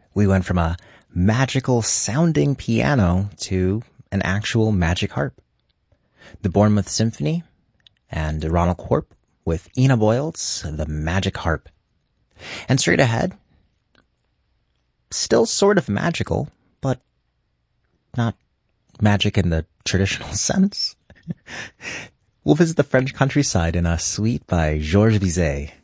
We went from a magical sounding piano to an actual magic harp. The Bournemouth Symphony and Ronald Corp with Ina Boyle's The Magic Harp. And straight ahead, still sort of magical, but not magic in the traditional sense. We'll visit the French countryside in a suite by Georges Bizet.